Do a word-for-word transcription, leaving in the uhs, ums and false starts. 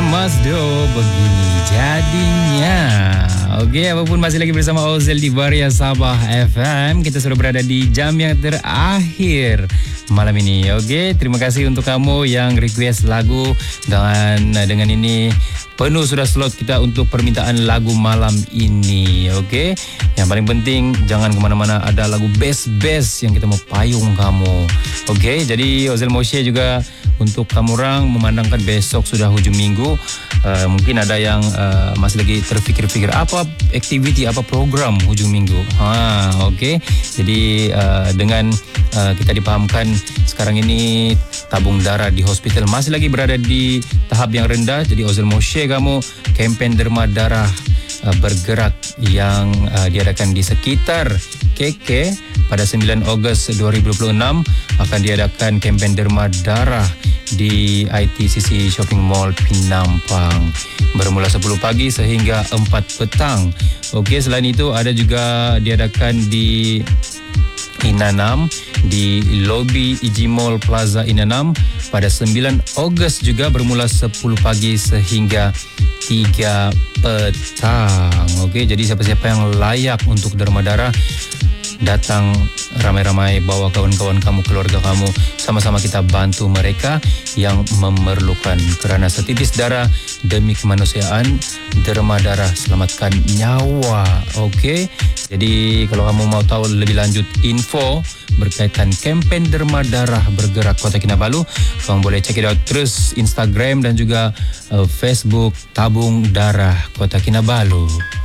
Masdo, begini jadinya. Okey, apapun masih lagi bersama Ozel di Varia Sabah F M. Kita sudah berada di jam yang terakhir malam ini. Okey, terima kasih untuk kamu yang request lagu, dan dengan ini penuh sudah slot kita untuk permintaan lagu malam ini. Okey, yang paling penting jangan kemana-mana, ada lagu best-best yang kita mau payung kamu. Okey, jadi Ozel Moshe juga untuk kamu orang memandangkan besok sudah hujung minggu, uh, mungkin ada yang uh, masih lagi terfikir-fikir apa aktiviti, apa program hujung minggu. Ha, okey. Jadi uh, dengan uh, kita dipahamkan sekarang ini tabung darah di hospital masih lagi berada di tahap yang rendah. Jadi Ozel Moshe kamu, kempen derma darah uh, bergerak yang uh, diadakan di sekitar K K pada sembilan Ogos dua ribu dua puluh enam akan diadakan kempen derma darah di I T C C Shopping Mall Penampang bermula sepuluh pagi sehingga empat petang. Okey, selain itu ada juga diadakan di Inanam, di lobi Iji Mall Plaza Inanam pada sembilan Ogos juga bermula sepuluh pagi sehingga tiga petang. Okey, jadi siapa-siapa yang layak untuk derma darah, datang ramai-ramai, bawa kawan-kawan kamu, keluarga kamu, sama-sama kita bantu mereka yang memerlukan, kerana setitis darah demi kemanusiaan. Derma darah, selamatkan nyawa. Okey, jadi kalau kamu mau tahu lebih lanjut info berkaitan kempen derma darah bergerak Kota Kinabalu, kamu boleh check it out terus Instagram dan juga uh, Facebook Tabung Darah Kota Kinabalu.